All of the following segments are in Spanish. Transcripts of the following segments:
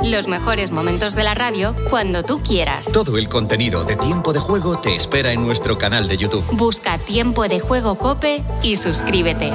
Los mejores momentos de la radio cuando tú quieras. Todo el contenido de Tiempo de Juego te espera en nuestro canal de YouTube. Busca Tiempo de Juego COPE y suscríbete.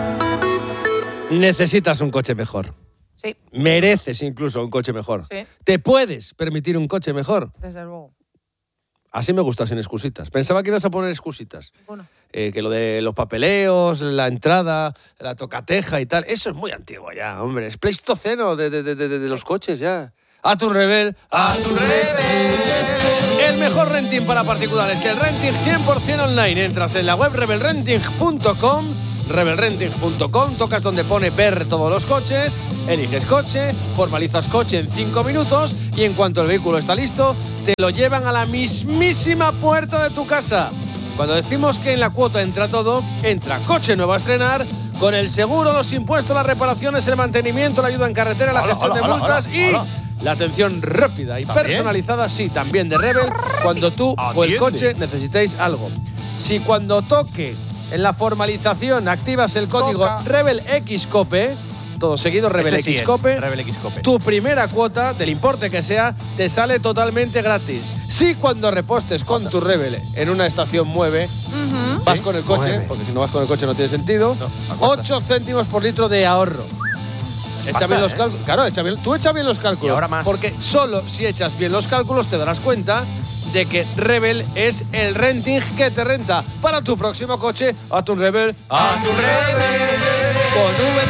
Necesitas un coche mejor. Sí. Mereces incluso un coche mejor. Sí. ¿Te puedes permitir un coche mejor? Desde luego. Así me gusta sin excusitas. Pensaba que ibas a poner excusitas. Bueno. Que lo de los papeleos, la entrada, la tocateja y tal, eso es muy antiguo ya, hombre. Es pleistoceno de los coches ya. ¡A tu Rebel! ¡A tu Rebel! El mejor renting para particulares, el renting 100% online. Entras en la web rebelrenting.com, rebelrenting.com, tocas donde pone ver todos los coches, eliges coche, formalizas coche en 5 minutos y en cuanto el vehículo está listo, te lo llevan a la mismísima puerta de tu casa. Cuando decimos que en la cuota entra todo, entra coche nuevo a estrenar, con el seguro, los impuestos, las reparaciones, el mantenimiento, la ayuda en carretera, la gestión de multas y la atención rápida y personalizada, sí, también de Rebel, cuando tú o el coche necesitéis algo. Si cuando toque en la formalización activas el código RebelXCOPE, todo seguido, RebelXCOPE, tu primera cuota, del importe que sea, te sale totalmente gratis. Si cuando repostes con tu Rebel en una estación Mueve, vas con el coche, porque si no vas con el coche no tiene sentido, 8 céntimos por litro de ahorro. Echa bien los cálculos. Claro, tú echa bien los cálculos. Y ahora más. Porque solo si echas bien los cálculos te darás cuenta de que Rebel es el renting que te renta para tu próximo coche. A tu Rebel, a tu Rebel, con V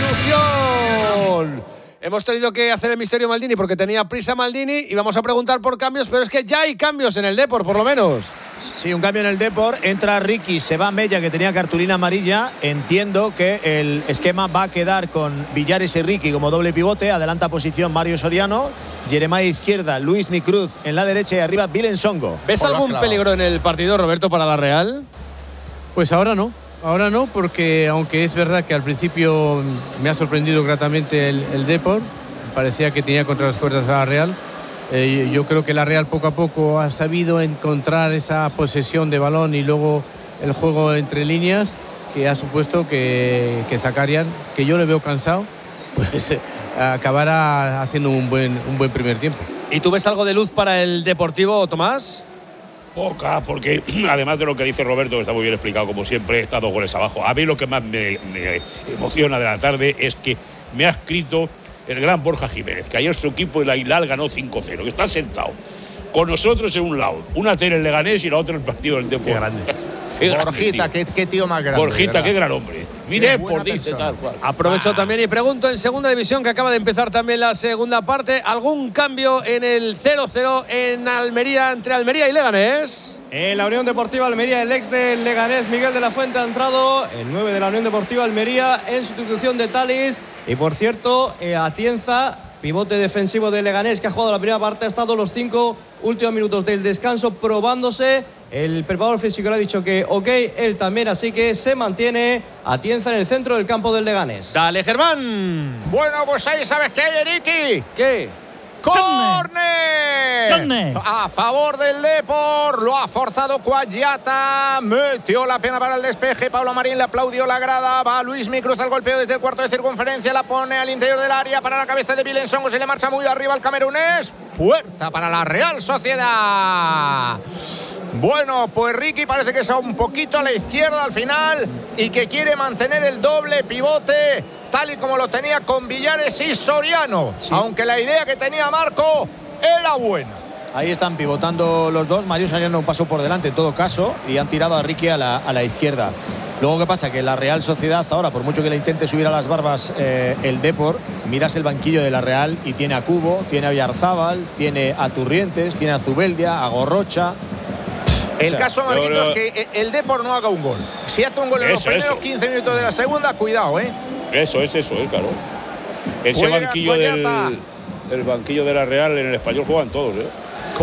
de revolución. Hemos tenido que hacer el misterio Maldini porque tenía prisa Maldini y vamos a preguntar por cambios, pero es que ya hay cambios en el Depor, por lo menos. Sí, un cambio en el Depor. Entra Ricky, se va Mella, que tenía cartulina amarilla. Entiendo que el esquema va a quedar con Villares y Ricky como doble pivote. Adelanta posición Mario Soriano. Jeremiah izquierda, Luis Micruz en la derecha y arriba Vilen Songo. ¿Ves algún peligro en el partido, Roberto, para la Real? Pues ahora no. Ahora no, porque aunque es verdad que al principio me ha sorprendido gratamente el Depor, parecía que tenía contra las cuerdas a la Real. Yo creo que la Real poco a poco ha sabido encontrar esa posesión de balón y luego el juego entre líneas que ha supuesto que Zakarian, que yo le veo cansado, pues acabará haciendo un buen primer tiempo. ¿Y tú ves algo de luz para el Deportivo, Tomás? Poca, porque además de lo que dice Roberto, que está muy bien explicado como siempre, está 2 goles abajo. A mí lo que más me emociona de la tarde es que me ha escrito el gran Borja Jiménez, que ayer su equipo de la Hilal ganó 5-0, que está sentado con nosotros en un lado, una tele en Leganés y la otra en el partido del Depor. Qué grande. Borjita, qué tío más grande. Borjita, qué gran hombre. Mire, por dice tal cual. Aprovecho también y pregunto en segunda división, que acaba de empezar también la segunda parte, ¿algún cambio en el 0-0 en Almería, entre Almería y Leganés? En la Unión Deportiva Almería, el ex del Leganés, Miguel de la Fuente, ha entrado, el 9 de la Unión Deportiva Almería, en sustitución de Talis. Y por cierto, Atienza, pivote defensivo de Leganés, que ha jugado la primera parte, ha estado los 5 últimos minutos del descanso probándose. El preparador físico le ha dicho que ok, él también, así que se mantiene Atienza en el centro del campo del Leganés. Dale, Germán. Bueno, pues ahí sabes qué hay, Eriki. ¿Qué? ¡Córner! A favor del Depor, lo ha forzado Cuayata, metió la pena para el despeje, Pablo Marín le aplaudió la grada, va Luis Micruz al golpeo desde el cuarto de circunferencia, la pone al interior del área para la cabeza de Vilen Songo, se le marcha muy arriba al camerunés, puerta para la Real Sociedad. Bueno, pues Ricky parece que es un poquito a la izquierda al final y que quiere mantener el doble pivote tal y como lo tenía con Villares y Soriano, sí. Aunque la idea que tenía Marco era buena. Ahí están pivotando los dos. Mario Soriano un paso por delante en todo caso y han tirado a Ricky a la izquierda. Luego, ¿qué pasa? Que la Real Sociedad ahora, por mucho que le intente subir a las barbas el Depor, miras el banquillo de la Real y tiene a Cubo, tiene a Villarzábal, tiene a Turrientes, tiene a Zubeldia, a Gorrocha. El caso, Marquito, es que el Depor no haga un gol. Si hace un gol en los primeros 15 minutos de la segunda, cuidado, ¿eh? Eso, claro. Ese banquillo el banquillo de la Real en el Español juegan todos, ¿eh? Joder.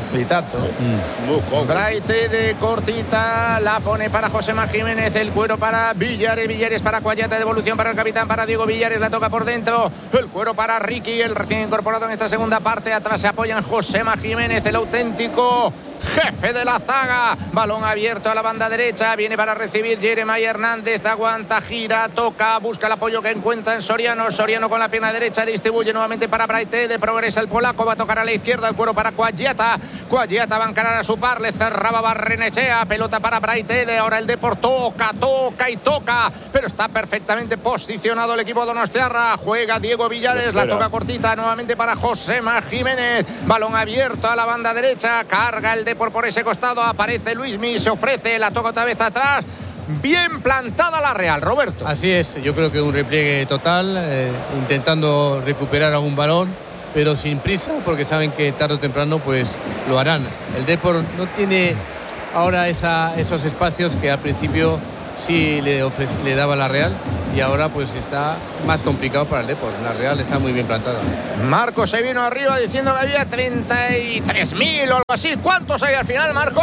Y tanto. Braite de cortita, la pone para Josema Jiménez, el cuero para Villares, Villares para Cuayata, devolución para el capitán, para Diego Villares, la toca por dentro, el cuero para Ricky, el recién incorporado en esta segunda parte, atrás se apoyan Josema Jiménez, el auténtico jefe de la zaga, balón abierto a la banda derecha, viene para recibir Jeremiah Hernández, aguanta, gira, toca, busca el apoyo que encuentra en Soriano, Soriano con la pierna derecha, distribuye nuevamente para Braite, de progresa el polaco, va a tocar a la izquierda, el cuero para Cuayata, Cuayata va a encarar a su par, le cerraba Barrenechea, pelota para Braite, de ahora el Depor toca, pero está perfectamente posicionado el equipo donostiarra, juega Diego Villares, la toca cortita, nuevamente para Josema Jiménez, balón abierto a la banda derecha, carga el Depor por ese costado, aparece Luismi, se ofrece, la toca otra vez atrás. Bien plantada la Real, Roberto. Así es, yo creo que un repliegue total, intentando recuperar algún balón, pero sin prisa, porque saben que tarde o temprano pues lo harán. El Depor no tiene ahora esos espacios que al principio sí le daba la Real, y ahora pues está más complicado para el Depor. La Real está muy bien plantada. Marco se vino arriba diciendo que había 33.000 o algo así. ¿Cuántos hay al final, Marco?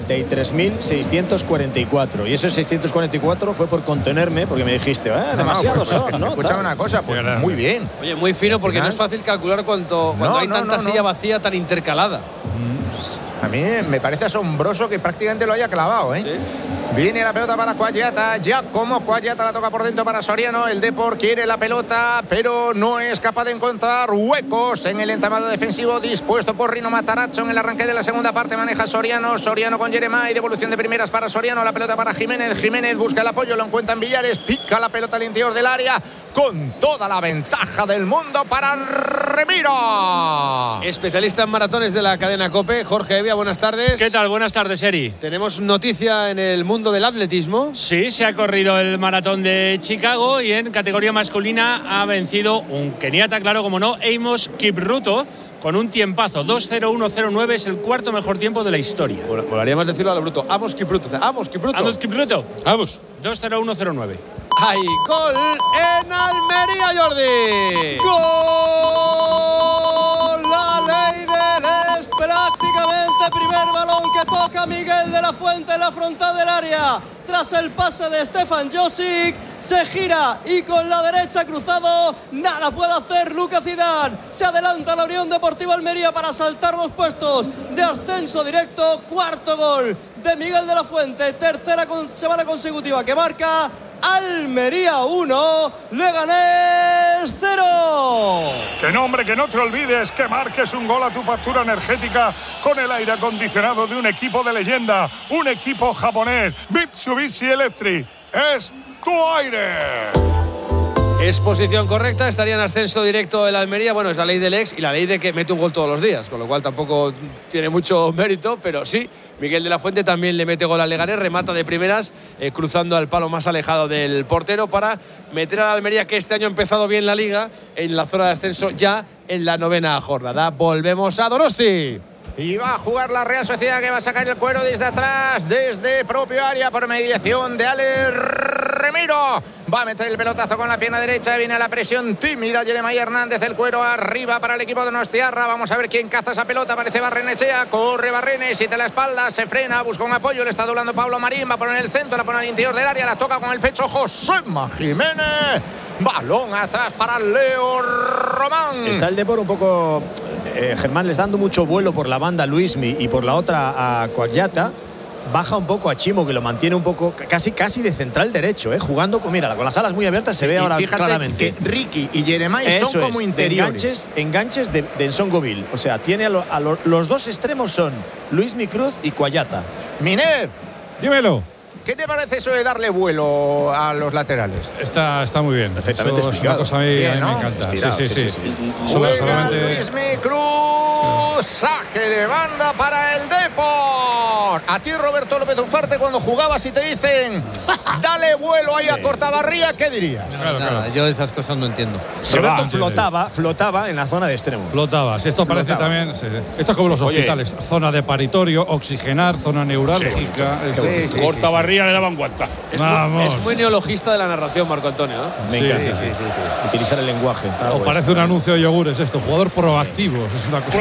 33.644. Y esos 644 fue por contenerme, porque me dijiste, demasiados son, ¿no? Escuchame una cosa, pues muy bien. Oye, muy fino, porque no es fácil calcular cuando hay tanta silla vacía tan intercalada. A mí me parece asombroso que prácticamente lo haya clavado, ¿eh? ¿Sí? Viene la pelota para Cuayata, ya como Cuayata la toca por dentro para Soriano, el Depor quiere la pelota, pero no es capaz de encontrar huecos en el entramado defensivo dispuesto por Rino Matarazzo en el arranque de la segunda parte, maneja Soriano, Soriano con Jeremiah, devolución de primeras para Soriano, la pelota para Jiménez, Jiménez busca el apoyo, lo encuentra en Villares, pica la pelota al interior del área, con toda la ventaja del mundo para Remiro. Especialista en maratones de la cadena COPE, Jorge Evia, buenas tardes. ¿Qué tal? Buenas tardes, Eri. Tenemos noticia en el mundo del atletismo. Sí, se ha corrido el maratón de Chicago y en categoría masculina ha vencido un keniata, claro, como no, Amos Kipruto, con un tiempazo. 2:01:09 es el cuarto mejor tiempo de la historia. Bueno, molaría más decirlo a lo bruto. Amos Kipruto. Amos Kipruto. Amos Kipruto. Vamos. 2:01:09. ¡Hay gol en Almería, Jordi! ¡Gol! La ley del es prácticamente primer balón que toca Miguel de la Fuente en la frontal del área. Tras el pase de Stefan Josic, se gira y con la derecha cruzado, nada puede hacer Lucas Zidane. Se adelanta la Unión Deportiva Almería para saltar los puestos de ascenso directo. Cuarto gol de Miguel de la Fuente, tercera semana consecutiva que marca. Almería 1, Leganés 0. Que no, hombre, que no te olvides que marques un gol a tu factura energética con el aire acondicionado de un equipo de leyenda, un equipo japonés, Mitsubishi Electric. Es tu aire. Es posición correcta, estaría en ascenso directo el Almería. Bueno, es la ley del ex y la ley de que mete un gol todos los días, con lo cual tampoco tiene mucho mérito, pero sí, Miguel de la Fuente también le mete gol al Leganés, remata de primeras, cruzando al palo más alejado del portero para meter al Almería, que este año ha empezado bien la Liga, en la zona de ascenso ya en la 9ª jornada. Volvemos a Donosti. Y va a jugar la Real Sociedad, que va a sacar el cuero desde atrás, desde propio área, por mediación de Ale Remiro. Va a meter el pelotazo con la pierna derecha, viene la presión tímida Jeremiah Hernández, el cuero arriba para el equipo de Donostiarra. Vamos a ver quién caza esa pelota, aparece Barrenechea, corre Barrenes, siente la espalda, se frena, busca un apoyo, le está doblando Pablo Marín, va a poner el centro, la pone al interior del área, la toca con el pecho Josema Jiménez. Balón atrás para Leo Román. Está el Depor un poco, Germán, les dando mucho vuelo por la banda Luismi y por la otra a Cuayata. Baja un poco a Chimo, que lo mantiene un poco casi de central derecho, jugando con las alas muy abiertas, se ve ahora claramente que Ricky y Jeremiah son como interiores. Enganches de Nsongoville. O sea, tiene los dos extremos son Luismi Cruz y Cuayata. Miner, dímelo. ¿Qué te parece eso de darle vuelo a los laterales? Está muy bien. Perfectamente eso explicado. Es una cosa a mí, bien, ¿no? Me encanta. Estirado, Sí. Juega Luismi Cruz. Saque de banda para el Depor. A ti, Roberto López Ufarte, cuando jugabas y te dicen dale vuelo ahí a Cortabarría, ¿qué dirías? Nada, yo esas cosas no entiendo. Roberto flotaba en la zona de extremo. Flotaba. Si esto parece también. Sí. Esto es como los hospitales. Zona de paritorio, oxigenar, zona neurálgica. Sí. Cortabarría le daban guantazo. Es muy neologista de la narración, Marco Antonio, ¿no? Me encanta. Sí. Utilizar el lenguaje. O parece un anuncio de yogures esto. Jugador proactivo. Es una cosa. Proactivo.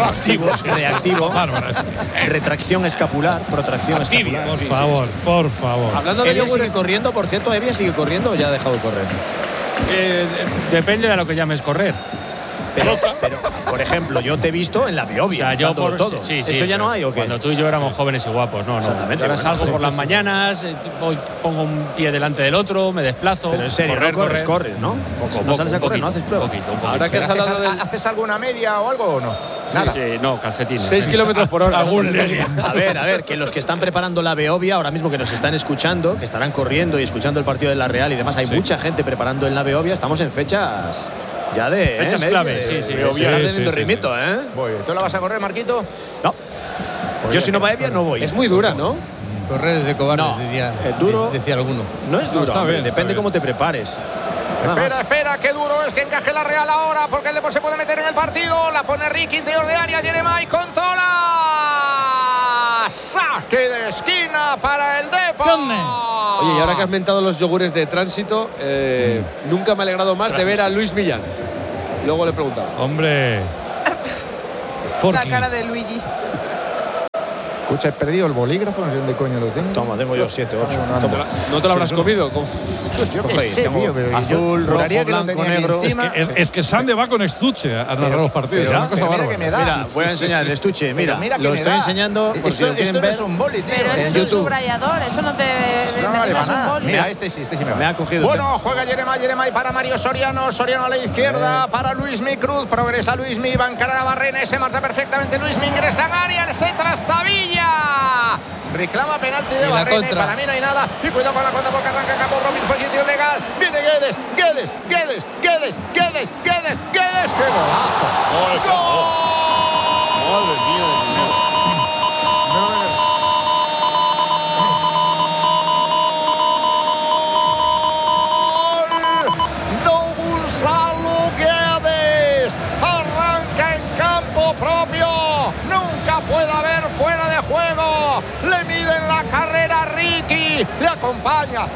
reactivo, retracción escapular, protracción escapular. Por favor. Hablando de Evia yogures, sigue corriendo, por cierto, Evia sigue corriendo o ya ha dejado de correr. Depende de lo que llames correr. Pero, por ejemplo, yo te he visto en la Biobia. O sea, yo por todo. sí, ¿Eso ya no hay o qué? Cuando tú y yo éramos jóvenes y guapos, no. Exactamente. Ahora salgo por las mañanas, pongo un pie delante del otro, me desplazo. Pero en serio, corres, ¿no? No sales a correr, no haces prueba. Un poquito. ahora que has hablado del ¿Haces alguna media o algo o no? Nada. Sí, no, calcetines. 6 kilómetros por hora. A ver, que los que están preparando la Beovia, ahora mismo que nos están escuchando, que estarán corriendo y escuchando el partido de la Real y demás, hay mucha gente preparando en la Beovia, estamos en fechas ya de... Fechas clave, sí. Están teniendo ritmito, ¿eh? ¿Tú la vas a correr, Marquito? No. Yo si no va Evia no voy. Es muy dura, ¿no? Correr es de cobardes, No, diría, duro. decía alguno. No es duro, está hombre, bien, depende está cómo te prepares. Espera, qué duro es que encaje la Real ahora, porque el Depor se puede meter en el partido. La pone Ricky, interior de área, Jeremai controla. Saque de esquina para el Depor. Oye, y ahora que has mentado los yogures de tránsito, nunca me ha alegrado más de ver a Luis Millán. Luego le he preguntado. Hombre. La cara de Luigi. Escucha, he perdido el bolígrafo, no sé dónde coño lo tengo. Toma, tengo yo 7, 8. ¿No te lo habrás comido? Yo qué sé, tío, pero azul, yo rojo, juraría que lo blanco, tenía aquí negro. encima. Es que Sande va con estuche a narrar los partidos. pero Es una cosa mira bárbara. que me da. Mira, voy a enseñar el estuche. Mira, Mira que lo me estoy da. enseñando por si lo quieren esto no ver. es un boli, tío. Pero eso en es un YouTube. subrayador, eso no te No vale es para un nada. boli. Mira, este sí me va. Me ha cogido. Bueno, juega Jeremai para Mario Soriano. Soriano a la izquierda para Luismi Cruz. Progresa Luismi, va a encarar a Barrene. Se marcha perfectamente Luismi. Ingresa en área. Se trastabilla. Reclama penalti de Barrene. Para mí no hay nada. Y cuidado con la contra porque arranca en campo Robin. Posición legal. Viene Guedes. ¡Qué golazo! ¡Gol! Madre mía. Gonzalo Guedes arranca en campo propio. Nunca puede haber fuera de juego. Le miden la carrera a Ricky. Le acompaña.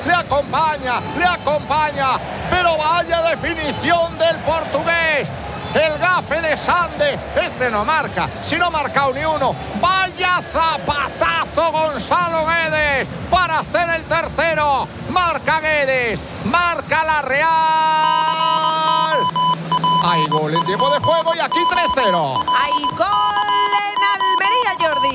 Pero vaya definición del portugués. El gafe de Sande. Este no marca. Si no ha marcado ni uno. Vaya zapatazo Gonzalo Guedes para hacer el tercero. Marca Guedes. Marca la Real. Hay gol en tiempo de juego y aquí 3-0. Hay gol en Almería, Jordi.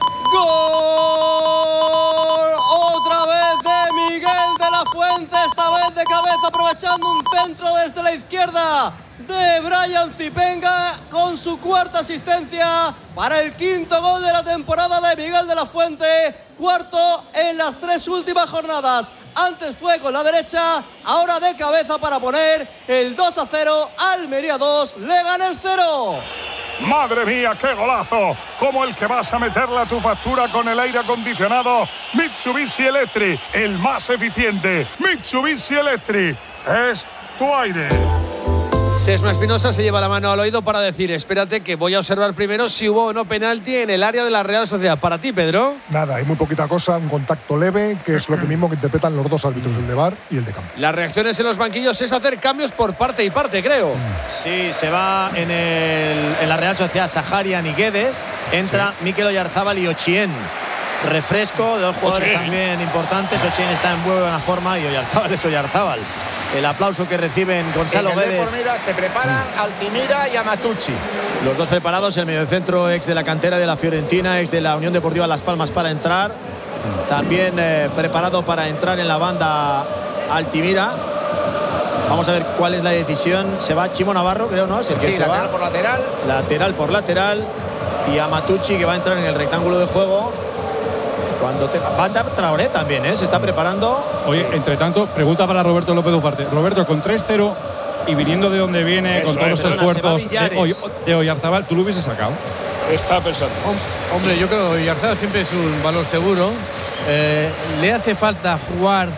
¡Gol! Otra vez de Miguel de la Fuente, esta vez de cabeza, aprovechando un centro desde la izquierda de Brian Zipenga, con su cuarta asistencia para el quinto gol de la temporada de Miguel de la Fuente, cuarto en las 3 últimas jornadas. Antes fue con la derecha, ahora de cabeza para poner el 2-0, Almería 2, Leganés 0. Madre mía, qué golazo, como el que vas a meterle a tu factura con el aire acondicionado Mitsubishi Electric, el más eficiente. Mitsubishi Electric es tu aire. Sesma Espinosa se lleva la mano al oído para decir: espérate que voy a observar primero si hubo o no penalti en el área de la Real Sociedad. Para ti, Pedro. Nada, hay muy poquita cosa, un contacto leve, que es lo que mismo que interpretan los dos árbitros, el de VAR y el de campo. Las reacciones en los banquillos es hacer cambios por parte y parte, creo. Sí, se va en la Real Sociedad Saharian y Guedes. Entra Mikel Oyarzábal y Ochien. Refresco de dos jugadores también importantes. Ochien está en buena forma y Oyarzábal es Oyarzábal. El aplauso que reciben Gonzalo Guedes. Mira, se preparan Altimira y Amatucci. Los dos preparados, el mediocentro ex de la cantera de la Fiorentina, ex de la Unión Deportiva Las Palmas para entrar. También preparado para entrar en la banda Altimira. Vamos a ver cuál es la decisión. Se va Chimo Navarro, creo, ¿no? Es el que se lateral va. por lateral. Lateral por lateral. Y Amatucci, que va a entrar en el rectángulo de juego. Va a entrar Traoré también, se está preparando. Oye, entre tanto, pregunta para Roberto López Ufarte. Roberto, con 3-0 y viniendo de donde viene, con todos los esfuerzos de Oyarzábal, ¿tú lo hubieses sacado? Está pensando. Hombre, yo creo que Oyarzábal siempre es un valor seguro. Le hace falta jugar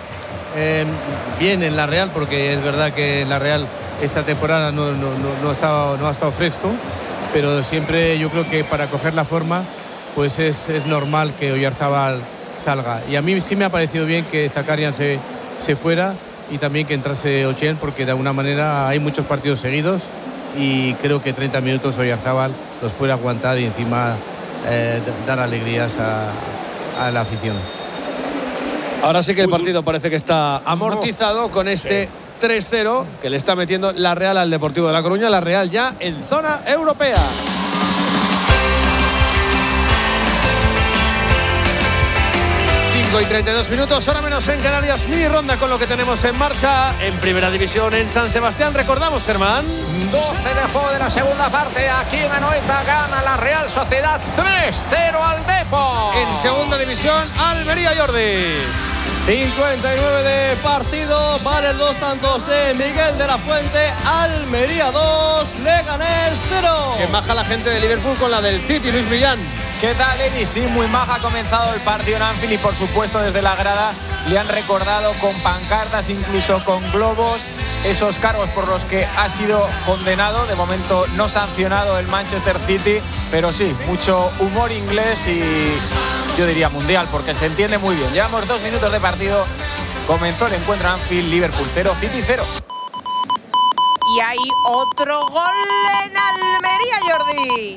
bien en la Real, porque es verdad que en la Real esta temporada no ha estado fresco, pero siempre yo creo que para coger la forma pues es normal que Oyarzábal salga. Y a mí sí me ha parecido bien que Zakarian se fuera y también que entrase Ochien, porque de alguna manera hay muchos partidos seguidos y creo que 30 minutos Oyarzábal los puede aguantar y encima dar alegrías a la afición. Ahora sí que el partido parece que está amortizado con este 3-0 que le está metiendo la Real al Deportivo de La Coruña. La Real ya en zona europea. 5:32, hora menos en Canarias. Mini ronda con lo que tenemos en marcha en Primera División en San Sebastián. Recordamos, Germán. 12 de juego de la segunda parte. Aquí en Anoeta gana la Real Sociedad 3-0 al Depor. En Segunda División, Almería, Jordi. 59 de partido, vale 2 tantos de Miguel de la Fuente. Almería 2, Leganés 0. Que baja la gente de Liverpool con la del City, Luis Millán. ¿Qué tal, Emi? Sí, muy maja. Ha comenzado el partido en Anfield y, por supuesto, desde la grada le han recordado con pancartas, incluso con globos, esos cargos por los que ha sido condenado. De momento no sancionado el Manchester City, pero sí, mucho humor inglés y yo diría mundial, porque se entiende muy bien. Llevamos 2 minutos de partido. Comenzó el encuentro Anfield, Liverpool 0, City 0. Y hay otro gol en Almería, Jordi.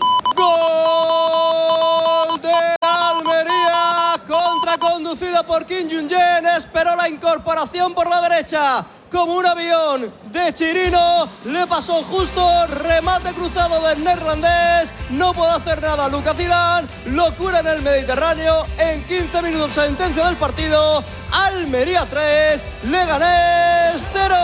Gol de Almería, contraconducida por Kim Jung-jen, esperó la incorporación por la derecha como un avión de Chirino, le pasó justo, remate cruzado del neerlandés, no puede hacer nada Lucas Zidane, locura en el Mediterráneo. En 15 minutos sentencia del partido, Almería 3, Leganés 0.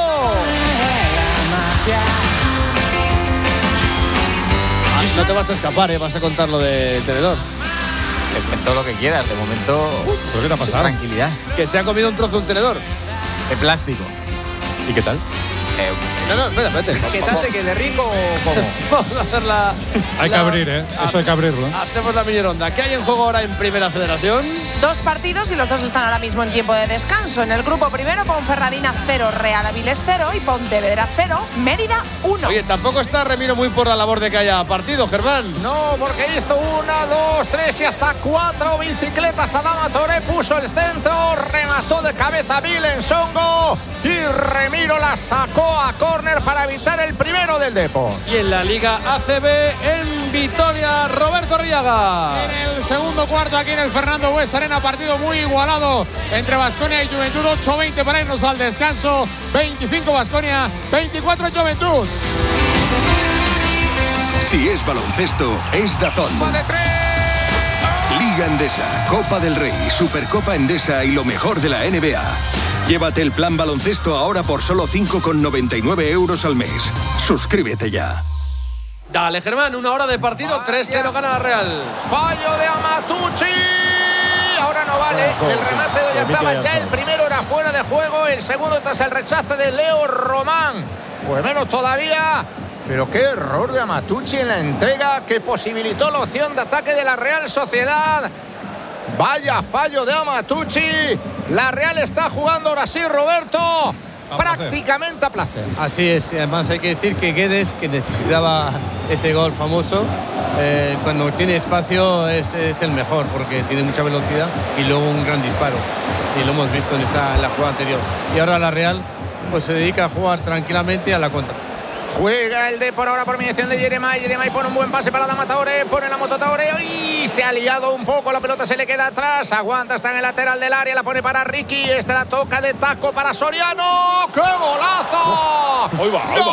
No te vas a escapar, vas a contar lo del tenedor. Todo lo que quieras, de momento. ¿Pero qué te ha pasado? Tranquilidad. Que se ha comido un trozo de un tenedor. De plástico. ¿Y qué tal? No, espérate. ¿Qué tal te quede rico o cómo? Vamos a hacer la... Hay que abrir, ¿eh? Eso hay que abrirlo. Hacemos la mini ronda. ¿Qué hay en juego ahora en Primera Federación? 2 partidos y los 2 están ahora mismo en tiempo de descanso. En el grupo primero, Ponferradina 0, Real Avilés 0 y Pontevedra 0, Mérida 1. Oye, tampoco está Remiro muy por la labor de que haya partido, Germán. No, porque hizo 1, 2, 3 y hasta 4 bicicletas. Adama Toré puso el centro, remató de cabeza Vilensongo y Remiro la sacó a córner para evitar el primero del Depor. Y en la Liga ACB en Vitoria, Roberto Arriaga. En el segundo cuarto, aquí en el Fernando Bues Arena, partido muy igualado entre Baskonia y Juventud. 8-20 para irnos al descanso. 25 Baskonia, 24 Juventud. Si es baloncesto, es DAZN. Liga Endesa, Copa del Rey, Supercopa Endesa y lo mejor de la NBA. Llévate el plan baloncesto ahora por solo 5,99 € al mes. Suscríbete ya. Dale, Germán, 1 hora de partido, 3-0 gana la Real. Fallo de Amatucci. Ahora no vale. El remate de Oyarzabal ya. El primero era fuera de juego. El segundo tras el rechace de Leo Román. Pues menos todavía. Pero qué error de Amatucci en la entrega que posibilitó la opción de ataque de la Real Sociedad. Vaya fallo de Amatucci. La Real está jugando ahora sí, Roberto, prácticamente a placer. Así es, y además hay que decir que Guedes, que necesitaba ese gol famoso, cuando tiene espacio es el mejor, porque tiene mucha velocidad y luego un gran disparo. Y lo hemos visto en la jugada anterior. Y ahora la Real pues se dedica a jugar tranquilamente a la contra. Juega el Depor ahora por mediación de Yeremay. Yeremay pone un buen pase para Adama Traoré. Pone la moto Traoré y se ha liado un poco. La pelota se le queda atrás. Aguanta, está en el lateral del área. La pone para Ricky. Esta la toca de taco para Soriano. ¡Qué golazo! Ahí va, ahí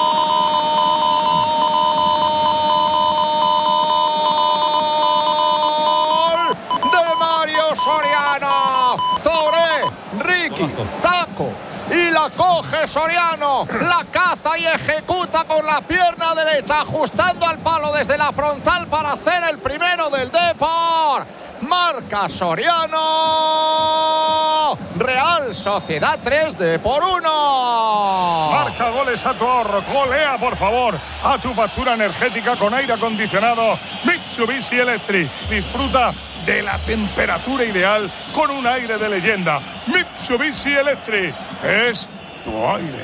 ¡Gol de Mario Soriano! Traoré, Ricky, taco. Y la coge Soriano, la caza y ejecuta con la pierna derecha, ajustando al palo desde la frontal para hacer el primero del Depor. Marca Soriano. Real Sociedad 3, Depor 1. Marca goles a tu ahorro. Golea, por favor, a tu factura energética con aire acondicionado Mitsubishi Electric. Disfruta de la temperatura ideal con un aire de leyenda. Mitsubishi Electric es tu aire.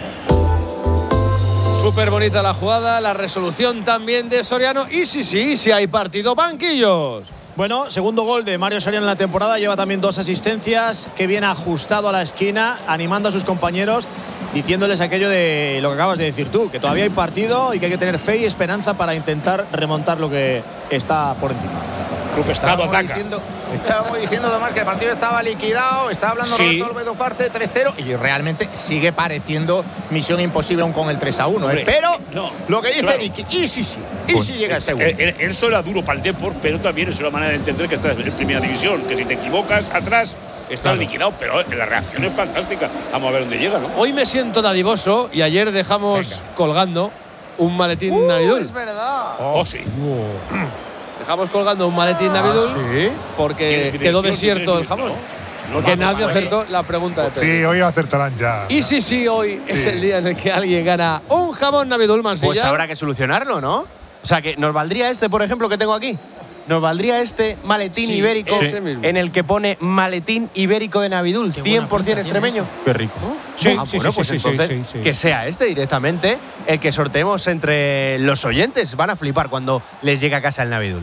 Súper bonita la jugada, la resolución también de Soriano. Y sí hay partido, banquillos. Bueno, segundo gol de Mario Soriano en la temporada, lleva también 2 asistencias, que viene ajustado a la esquina, animando a sus compañeros. diciéndoles aquello de lo que acabas de decir tú, que todavía hay partido y que hay que tener fe y esperanza para intentar remontar lo que está por encima. Estábamos diciendo además que el partido estaba liquidado, estaba hablando Roberto López Ufarte 3-0 y realmente sigue pareciendo misión imposible aún con el 3-1. Pero lo que dice Ricky, y si llega el segundo. Eso era duro para el Depor, pero también es una manera de entender que estás en primera división, que si te equivocas atrás estás liquidado, pero la reacción es fantástica. Vamos a ver dónde llega, ¿no? Hoy me siento dadivoso y ayer dejamos colgando un maletín Navidul. Es verdad. Sí. Dejamos colgando un maletín Navidul porque quedó desierto el jamón. Porque nadie acertó la pregunta de Pedro. Sí, hoy acertarán ya. Y sí, hoy es el día en el que alguien gana un jamón Navidul, Mansilla. Pues habrá que solucionarlo, ¿no? O sea, que nos valdría este, por ejemplo, que tengo aquí. Nos valdría este maletín ibérico en el que pone maletín ibérico de Navidul, 100% extremeño. Qué rico. Pues entonces que sea este directamente el que sorteemos entre los oyentes. Van a flipar cuando les llegue a casa el Navidul.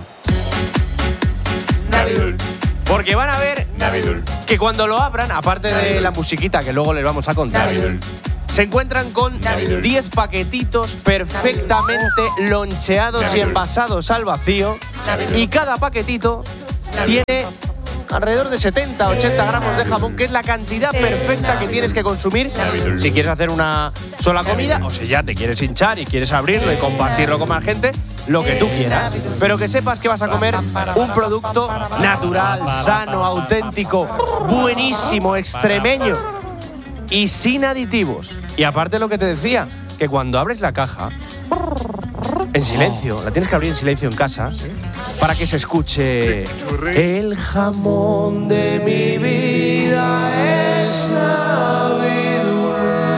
Porque van a ver que cuando lo abran, aparte de la musiquita que luego les vamos a contar, se encuentran con 10 paquetitos perfectamente loncheados y envasados al vacío. Y cada paquetito tiene alrededor de 70-80 gramos de jamón, que es la cantidad perfecta que tienes que consumir si quieres hacer una sola comida o si ya te quieres hinchar y quieres abrirlo y compartirlo con más gente, lo que tú quieras. Pero que sepas que vas a comer un producto natural, sano, auténtico, buenísimo, extremeño y sin aditivos. Y aparte lo que te decía, que cuando abres la caja, en silencio, la tienes que abrir en silencio en casa, para que se escuche: el jamón de mi vida es Navidul.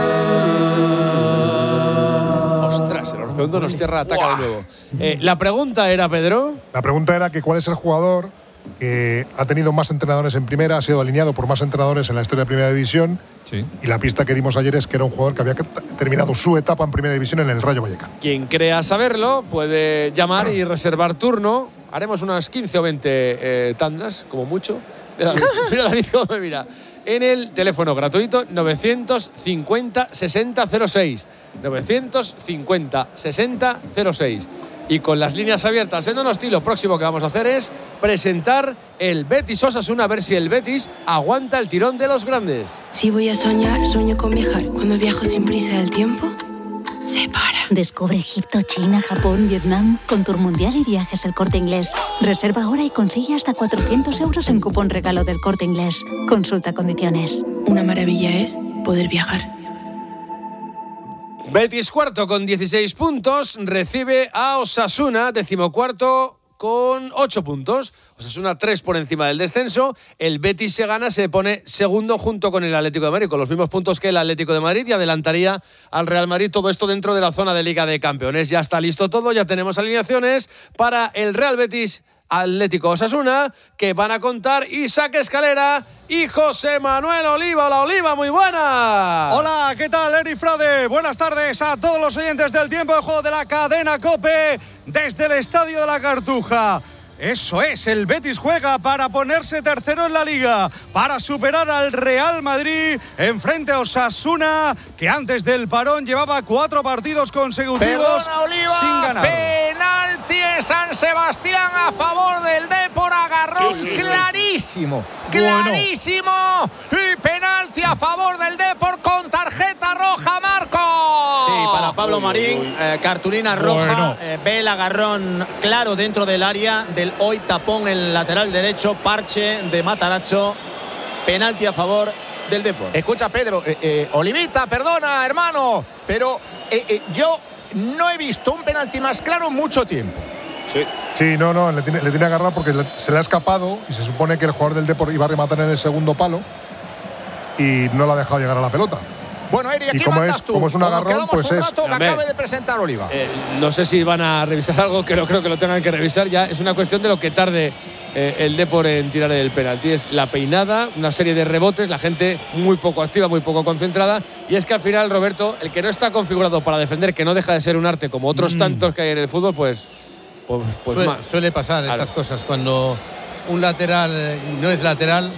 Ostras, el Orfeo Donostiarra ataca de nuevo. La pregunta era, Pedro. La pregunta era que cuál es el jugador que ha tenido más entrenadores en primera, ha sido alineado por más entrenadores en la historia de Primera División. Sí. Y la pista que dimos ayer es que era un jugador que había terminado su etapa en Primera División en el Rayo Vallecano. Quien crea saberlo puede llamar y reservar turno. Haremos unas 15 o 20 tandas, como mucho. Mira David cómo me mira. En el teléfono gratuito 950 60 06. 950 60 06. Y con las líneas abiertas en Donosti, lo próximo que vamos a hacer es presentar el Betis Osasuna, a ver si el Betis aguanta el tirón de los grandes. Si voy a soñar, sueño con viajar. Cuando viajo sin prisa del tiempo, se para. Descubre Egipto, China, Japón, Vietnam con Tour Mundial y Viajes El Corte Inglés. Reserva ahora y consigue hasta 400 euros en cupón regalo del Corte Inglés. Consulta condiciones. Una maravilla es poder viajar. Betis cuarto con 16 puntos, recibe a Osasuna, 14º con 8 puntos. Osasuna 3 por encima del descenso. El Betis se gana, se pone segundo junto con el Atlético de Madrid, con los mismos puntos que el Atlético de Madrid, y adelantaría al Real Madrid. Todo esto dentro de la zona de Liga de Campeones. Ya está listo todo, ya tenemos alineaciones para el Real Betis Atlético Osasuna, que van a contar Isaac Escalera y José Manuel Oliva. Hola, Oliva, muy buena. Hola, ¿qué tal, Eri Frade? Buenas tardes a todos los oyentes del Tiempo de Juego de la cadena COPE desde el Estadio de la Cartuja. Eso es, el Betis juega para ponerse tercero en la Liga, para superar al Real Madrid en frente a Osasuna, que antes del parón llevaba 4 partidos consecutivos sin ganar. Penalti en San Sebastián a favor del Depor, agarrón clarísimo. Y penalti a favor del Depor con tarjeta roja, Marco. Sí, para Pablo Marín, cartulina roja, ve el agarrón claro dentro del área del hoy tapón en el lateral derecho, parche de Matarazzo, penalti a favor del Depor. Escucha, Pedro, Olivita, perdona, hermano, pero yo no he visto un penalti más claro en mucho tiempo. Sí, no, le tiene agarrado porque se le ha escapado y se supone que el jugador del Depor iba a rematar en el segundo palo y no le ha dejado llegar a la pelota. Bueno, Eri, aquí mandas tú. Como es un agarrón, pues un rato, que acabe de presentar Oliva. No sé si van a revisar algo, creo que lo tengan que revisar ya. Es una cuestión de lo que tarde el Depor en tirar el penalti. Es la peinada, una serie de rebotes, la gente muy poco activa, muy poco concentrada. Y es que al final, Roberto, el que no está configurado para defender, que no deja de ser un arte como otros tantos que hay en el fútbol, pues suele pasar estas cosas. Cuando un lateral no es lateral,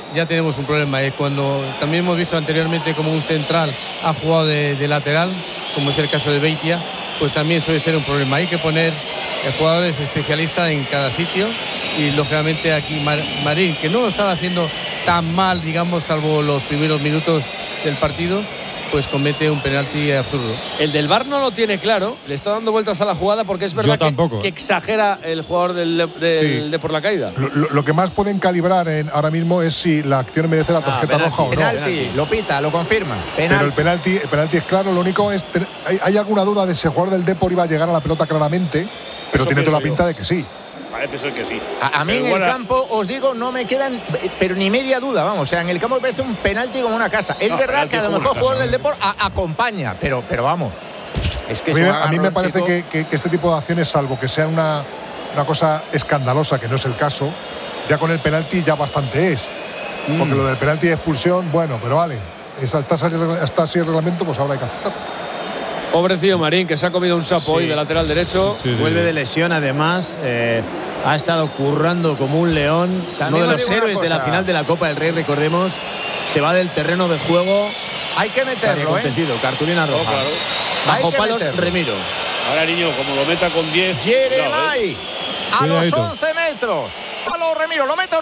ya tenemos un problema. Cuando también hemos visto anteriormente como un central ha jugado de lateral, como es el caso de Beitia, pues también suele ser un problema. Hay que poner jugadores especialistas en cada sitio y lógicamente aquí Marín, que no lo estaba haciendo tan mal, digamos, salvo los primeros minutos del partido, pues comete un penalti absurdo. El del VAR no lo tiene claro, le está dando vueltas a la jugada porque es verdad que exagera el jugador del Depor la caída. Lo que más pueden calibrar ahora mismo es si la acción merece la tarjeta roja o no. Penalti, lo pita, lo confirma. Pero el penalti es claro, lo único es hay alguna duda de si el jugador del Depor iba a llegar a la pelota claramente, pero tiene toda la pinta de que sí. Parece ser que sí. A mí en el campo, os digo, no me quedan pero ni media duda, vamos. O sea, en el campo me parece un penalti como una casa. Es verdad que a lo mejor el jugador del Depor acompaña, pero vamos. Es que a mí me parece que este tipo de acciones, salvo que sea una cosa escandalosa, que no es el caso, ya con el penalti ya bastante es. Porque lo del penalti de expulsión, bueno, pero vale. Está así el reglamento, pues ahora hay que aceptar. Pobrecillo Marín, que se ha comido un sapo hoy de lateral derecho. Vuelve de lesión, además. Ha estado currando como un león. Uno de los héroes de la final de la Copa del Rey, recordemos, se va del terreno de juego. Hay que meterlo, cartulina roja. Claro. Bajo palos, Remiro. Ahora, niño, como lo meta con 10. Jeremai, a los 11 metros. A los Remiro, ¿lo meto o